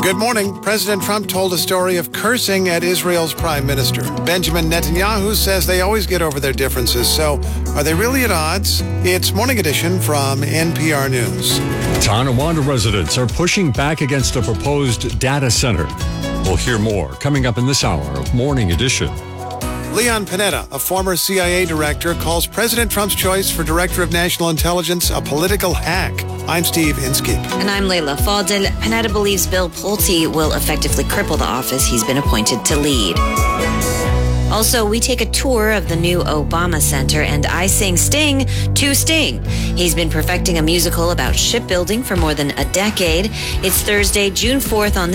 Good morning. President Trump told a story of cursing at Israel's prime minister. Benjamin Netanyahu says they always get over their differences. So are they really at odds? It's Morning Edition from NPR News. Tonawanda residents are pushing back against a proposed data center. We'll hear more coming up in this hour of Morning Edition. Leon Panetta, a former CIA director, calls President Trump's choice for Director of National Intelligence a political hack. I'm Steve Inskeep. And I'm Layla Fadel. Panetta believes Bill Pulte will effectively cripple the office he's been appointed to lead. Also, we take a tour of the new Obama Center, and I sing Sting to Sting. He's been perfecting a musical about shipbuilding for more than a decade. It's Thursday, June 4th on